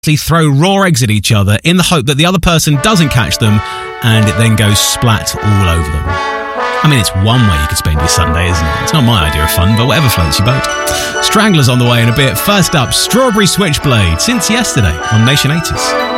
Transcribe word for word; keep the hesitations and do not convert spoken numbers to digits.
throw raw eggs at each other in the hope that the other person doesn't catch them, and it then goes splat all over them. I mean, it's one way you could spend your Sunday, isn't it? It's not my idea of fun, but whatever floats your boat. Stranglers on the way in a bit. First up, Strawberry Switchblade, Since Yesterday on Nation eighties.